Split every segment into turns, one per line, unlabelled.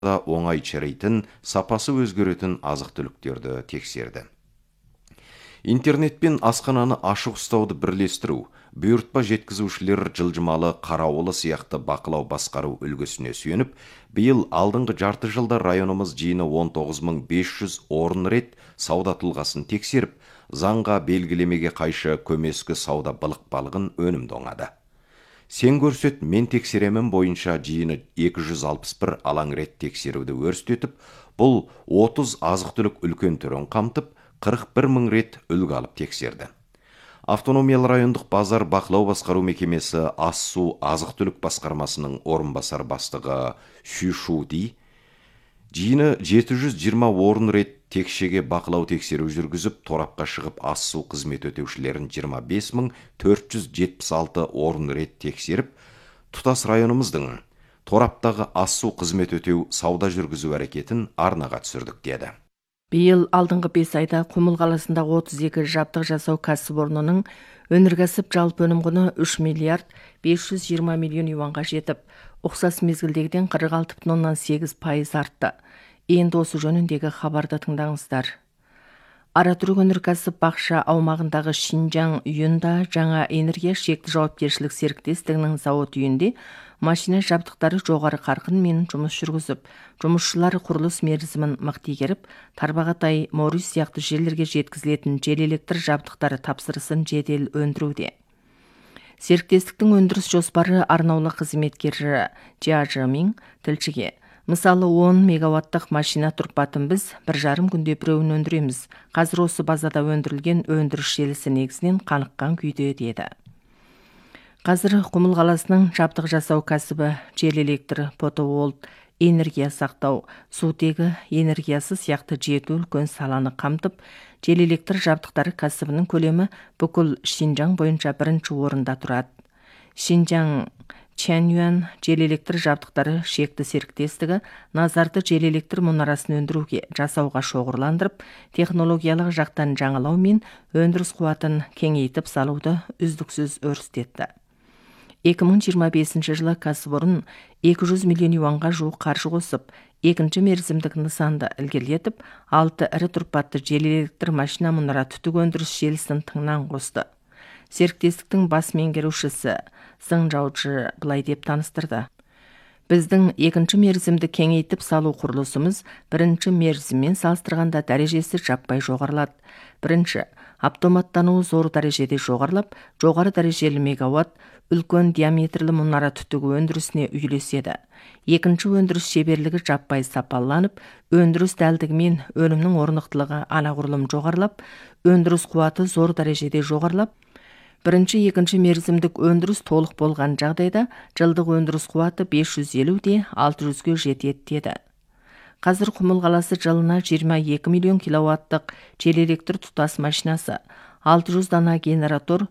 да оңай чырыйтын, сапасы өзгеретін азық-түліктерді тексерді. Интернетпен асхананы ашық ұстауды бірлестіру, бұйыртпа жеткізушілер жылжымалы қарауылы сияқты бақылау басқару үлгісіне сүйеніп, биыл алдыңғы жарты жылда районымыз жиыны 19.500 орын рет сауда тұлғасын тексеріп, заңға белгілемеге қайшы көмескі сауда былық-балығын өнімді оңады. Сен көрсет, мен тексеремін бойынша жиыны 261 алаң рет тексеруді өрістетіп, бұл 30 азық-түлік үлкен түрін қамтып, 41 мың рет үлгі алып тексерді. Автономиялы райондық базар бақылау басқару мекемесі ас-су азық-түлік басқармасының орынбасар бастығы Шүшуди жиыны 720 орын рет текшеге бақылау тексеру жүргізіп, торапқа шығып ас-су қызмет өтеушілерін 25.476 орын рет тексеріп, тұтас районымыздың тораптағы ас-су қызмет өтеу сауда жүргізу әрекетін арнаға түсірдік деді.
Биыл алдыңғы 5 айда Құмыл қаласында 32 жабдық жасау кәсіпорнының өнеркәсіп жалпы өнім құны 3 миллиард 520 миллион юанға жетіп, ұқсас мезгілдегіден 46,8% артты. Енді осы жөніндегі хабарды тыңдаңыздар. Аратүрік өнеркәсіп бақша аумағындағы Шинжаң үйінде жаңа энергия шекті жауапкершілік серіктестігінің зауыт үйінде машина жабдықтары жоғары қарқынмен жұмыс жүргізіп, жұмысшылар құрылыс мерзімін мықтигеріп, Тарбағатай, Морис сияқты жерлерге жеткізілетін жел электр жабдықтары тапсырысын жедел өндіруде. Серіктестіктің өндіріс жоспары арнаулы қызметкері Жа Жымин тілшіге: мысалы 10 мегаваттық машина тұрпатын біз 1,5 күнде біреуін өндіреміз. Қазір осы базада өндірілген өндіріс желісі негізінен қаныққан күйде деді. Қазір Құмыл қаласының жабдық жасау кәсібі жел электр, фотоволт, энергия сақтау, сутегі энергиясы сияқты жеті үлкен саланы қамтып, жел электр жабдықтары кәсібінің көлемі бүкіл Шинжаң бойынша бірінші орында тұрады. Шинжаң Чаньюан жел электр жабдықтары шекті серіктестігі назарды жел электр мұнарасын өндіруге, жасауға шоғырландырып, технологиялық жақтан жаңалау мен өндіріс қуатын кеңейтіп салуды үздіксіз өрістетті. 2025 жылы кәсіпорын 200 миллион юанға жуық қаржы қосып, екінші мерзімдік нысанды ілгерілетіп, 6 ірі тұрпатты жел электр машина мұнара түтік өндіріс желісін тыңнан қосты. Серіктестіктің бас меңгерушісі Сың Жаучы былай деп таныстырды: біздің екінші мерзімді кеңейтіп салу құрылысымыз бірінші мерзіммен салыстырғанда дәрежесі жаппай жоғарылады. Бірінші, автоматтануы зор дәрежеде жоғарылап, жоғары дәрежелі мегаватт үлкен диаметрлі мұнара түтігі өндірісіне үйлеседі. Екінші, өндіріс шеберлігі жаппай сапаланып, өндіріс дәлдігі мен өнімнің орнықтылығы анағұрлым жоғарылап, өндіріс қуаты зор дәрежеде жоғарылап, бірінші, екінші мерзімдік өндіріс толық болған жағдайда жылдық өндіріс қуаты 550-де 600-ге жетеді деді. Қазір Құмыл қаласы жылына 22 миллион киловаттық жел электр тұтас машинасы, 600 дана генератор,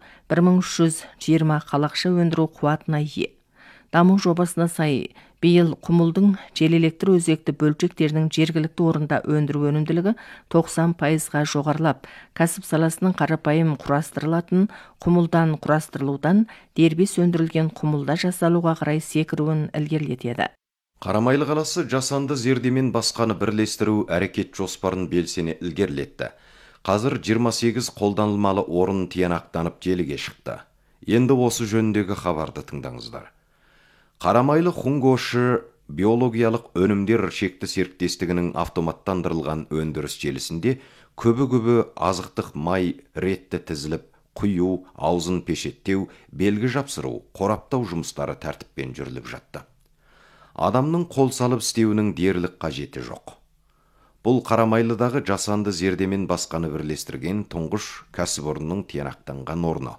1320 қалақша өндіру қуатына ие. Даму жобасына сай, биыл Құмылдың жел электр өзекті бөлшектерінің жергілікті орында өндіру өнімділігі 90%-ға жоғарылап, кәсіп саласының қарапайым құрастырылатын Құмылдан құрастырылудан дербес өндірілген Құмылда жасалуға қарай секіруін ілгерілетеді.
Қарамайлы қаласы жасанды зердемен басқаны бірлестіру әрекет жоспарын белсене ілгерілетті. Қазір 28 қолданылмалы орын тиянақтанып желіге шықты. Енді осы жөніндегі хабарды тыңдаңыздар. Қарамайлы Хунгошы биологиялық өнімдер шекті серіктестігінің автоматтандырылған өндіріс желісінде көбі азықтық май ретті тізіліп, құю, аузын пешеттеу, белгі жапсыру, қораптау жұмыстары тәртіппен жүріліп жатты. Адамның қол салып істеуінің дерлік қажеті жоқ. Бұл Қарамайлыдағы жасанды зердемен басқаны бірлестірген тұңғыш кәсіпорынның тиянақтанған орны.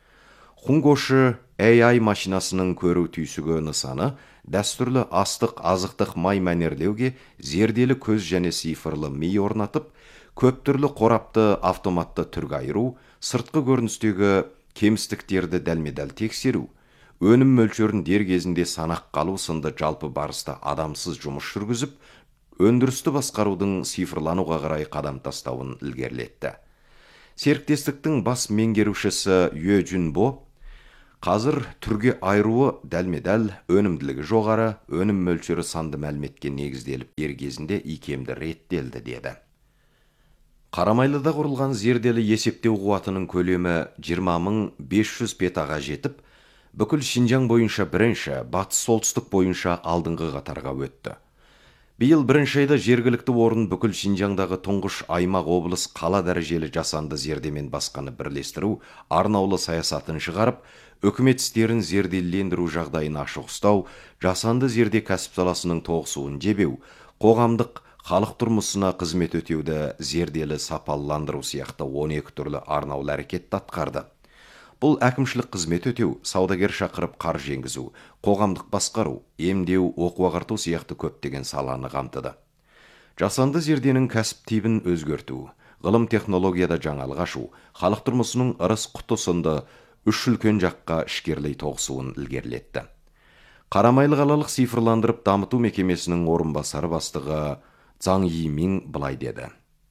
Хунгошы AI машинасының көру түйсігі нысаны дәстүрлі азықтық май мәнерлеуге зерделі көз және цифрлы ми орнатып, көп түрлі қорапты автоматты түрге айыру, сыртқы көріністегі кемістіктерді дәлме-дәл тексеру, өнім мөлшерін дер кезінде санақ қалу сынды жалпы барыста адамсыз жұмыс жүргізіп, өндірісті басқарудың цифрлануға қарай қадам тастауын ілгерілетті. Серіктестіктің бас меңгерушісі Юэ Жүнбо Қазір түрге айыруы дәлме-дәл, өнімділігі жоғары, өнім мөлшері санды мәліметке негізделіп дер кезінде икемді реттелді деді. Қарамайлыда құрылған зерделі есептеу қуатының көлемі 20.500 петаға жетіп, бүкіл Шинжаң бойынша бірінші, батыс солтүстік бойынша алдыңғы қатарға өтті. Биыл бірінші айда жергілікті орын бүкіл Шинжаңдағы тұңғыш аймақ облыс қала дәрежелі жасанды зердемен басқаны бірлестіру арнаулы саясатын шығарып, үкімет істерін зерделендіру жағдайын ашық ұстау, жасанды зерде кәсіп саласының тоғысуын жебеу, қоғамдық халық тұрмысына қызмет өтеуді зерделі сапаландыру сияқты 12 түрлі арнаулы әрекетті атқарды. Бұл әкімшілік қызмет өтеу, саудагер шақырып қаржы енгізу, қоғамдық басқару, емдеу, оқу-ағарту сияқты көптеген саланы қамтыды. Жасанды зерденің кәсіп типін өзгерту, ғылым технологияда жаңалық ашу, халық тұрмысының ырыс құты сынды үш үлкен жаққа ішкерлей тоғысуын ілгерілетті. Қарамайлы қалалық цифрландырып дамыту мекемесінің орынбасары бастығы Цаң Йимин былай деді.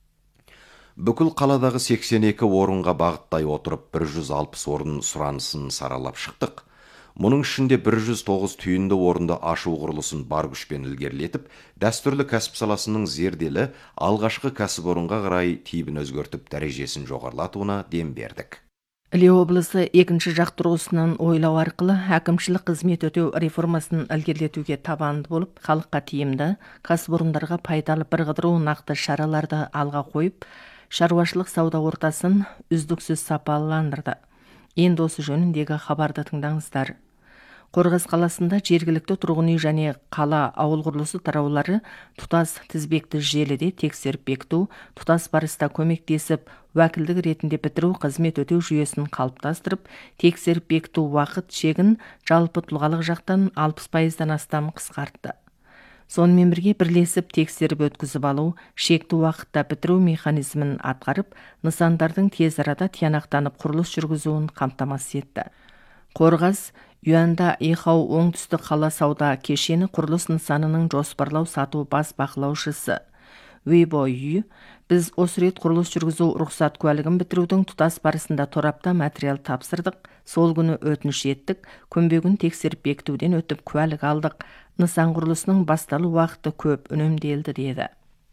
Бүкіл қаладағы 82 орынға бағыттай отырып 160 орын сұранысын саралап шықтық. Мұның ішінде 109 түйінді орынды ашу құрылысын бар күшпен ілгерілетіп, дәстүрлі кәсіп саласының зерделі алғашқы кәсіпорынға қарай типін өзгертіп дәрежесін жоғарылатуына дем бердік.
Іле облысы екінші жақ тұрғысынан ойлау арқылы әкімшілік қызмет өтеу реформасын ілгерілетуге табанды болып, халыққа тиімді, кәсіпорындарға пайдалы бірқыдыру нақты шараларды алға қойып, шаруашылық сауда ортасын үздіксіз сапаландырды. Енді осы жөніндегі хабарды тыңдаңыздар. Қорғас қаласында жергілікті тұрғын үй және қала ауыл құрылысы тараулары тұтас тізбекті желіде тексеріп бекіту, тұтас барыста көмектесіп, уәкілдік ретінде бітіру қызмет өтеу жүйесін қалыптастырып, тексеріп бекіту уақыт шегін жалпы тұлғалық жақтан 60%-дан астам қысқартты. Сонымен бірге бірлесіп тексеріп өткізіп алу, шекті уақытта бітіру механизмін атқарып, нысандардың тез арада тиянақтанып құрылыс жүргізуін қамтамасыз етті. Қорғас Юанда Ихау оңтүстік қала сауда кешені құрылыс нысанының жоспарлау сату бас бақылаушысы Уйбо Үй, біз осы рет құрылыс жүргізу рұқсат куәлігін бітірудің тұтас барысында торапта материал тапсырдық, сол күні өтініш еттік, көмбегін тексеріп бекітуден өтіп куәлік алдық, нысан құрылысының басталу уақыты көп үнемделді деді.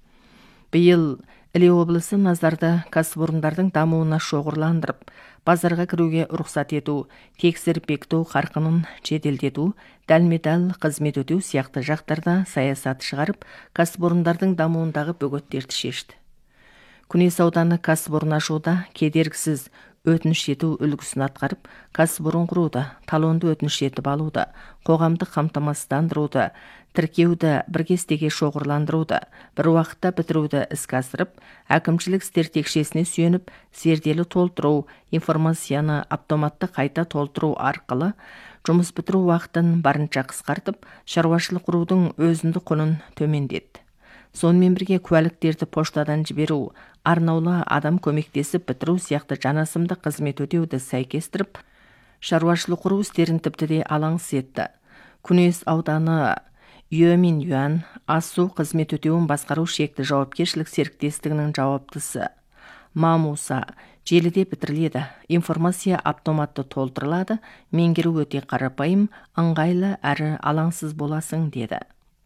Биыл Іле облысы назарды кәсіпорындардың дамуына шоғырландырып, базарға кіруге рұқсат ету, тексеріп бекіту қарқынын жеделдету, дәлме-дәл қызмет өтеу сияқты жақтарда саясат шығарып, кәсіпорындардың дамуындағы бөгеттерді шешті. Күнес ауданы кәсіпорын ашуда кедергісіз өтініш ету үлгісін атқарып, кәсіпорын құруды, талонды өтініш етіп алуды, қоғамдық қамтамасыздандыруды, тіркеуді бір кестеге шоғырландыруды, бір уақытта бітіруді іске асырып, әкімшілік істер текшесіне сүйеніп, зерделі толтыру, информацияны автоматты қайта толтыру арқылы жұмыс бітіру уақытын барынша қысқартып, шаруашылық құрудың өзіндік құнын төмендетті. Сонымен бірге куәліктерді поштадан жіберу, арнаулы адам көмектесіп бітіру сияқты жанасымды қызмет өтеуді сәйкестіріп, шаруашылық құру істерін тіпті де алаңсыз етті. Күнес ауданы Юэмин Юан ас-су қызмет өтеуін басқару шекті жауапкершілік серіктестігінің жауаптысы Мамуса желіде бітіріледі, информация автоматты толтырылады, меңгеру өте қарапайым, ыңғайлы әрі алаңсыз боласың деді.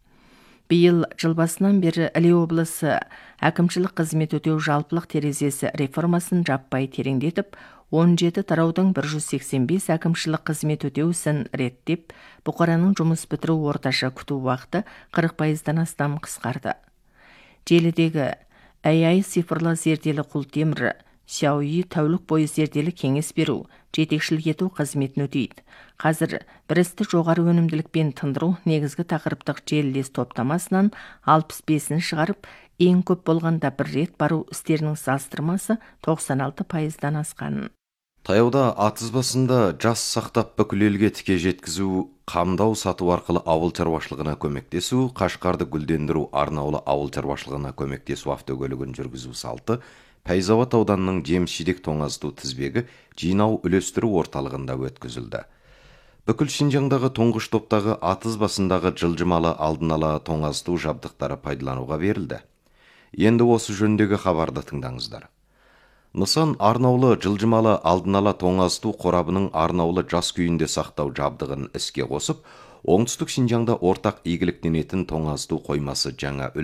Биыл жыл басынан бері Іле облысы әкімшілік қызмет өтеу жалпылық терезесі реформасын жаппай тереңдетіп, 17 тараудың 185 әкімшілік қызмет өтеу ісін реттеп, бұқараның жұмыс бітіру орташа күту уақыты 40%-дан астам қысқарды. Желідегі AI цифрлы зерделі құлтемірі Сяуи тәулік бойы зерделі кеңес беру, жетекшілік ету қызметін өтейді. Қазір бірісті жоғары өнімділікпен тындыру негізгі тақырыптық желілес топтамасынан 65-ін шығарып, ең көп болғанда бір рет бару істерінің салыстырмасы 96%-дан асқанын.
Таяуда атызбасында жас сақтап бүкіл елге тіке жеткізу, қамдау сату арқылы ауыл шаруашылығына көмектесу, Қашқарды гүлдендіру арнаулы ауыл шаруашылығына көмектесу автокөлігін жүргізу салты Пәйзауат ауданының жеміс-жидек тоңазыту тізбегі жинау үлестіру орталығында өткізілді. Бүкіл Шинжаңдағы тұңғыш топтағы атызбасындағы жылжымалы алдын ала тоңазыту жабдықтары пайдалануға берілді. Енді осы жөндегі хабарды тыңдаңыздар. Нысан арнаулы жылжымалы алдын ала тоңазыту қорабының арнаулы жас күйінде сақтау жабдығын іске қосып, оңтүстік Шинжаңда ортақ игіліктенетін тоңазыту қоймасы жаңа